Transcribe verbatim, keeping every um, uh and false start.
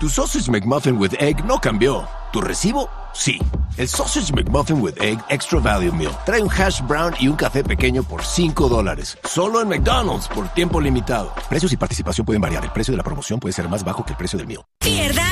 Tu Sausage McMuffin with Egg no cambió. ¿Tu recibo? Sí. El Sausage McMuffin with Egg Extra Value Meal trae un hash brown y un café pequeño por cinco dólares. Solo en McDonald's por tiempo limitado. Precios y participación pueden variar. El precio de la promoción puede ser más bajo que el precio del meal. Pierda